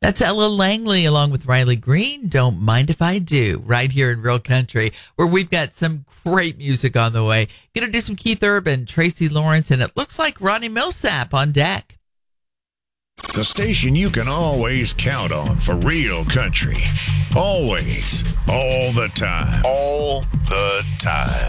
That's Ella Langley along with Riley Green. Don't mind if I do, right here in Real Country, where we've got some great music on the way. Gonna do some Keith Urban, Tracy Lawrence, and it looks like Ronnie Millsap on deck. The station you can always count on for Real Country. Always. All the time. All the time.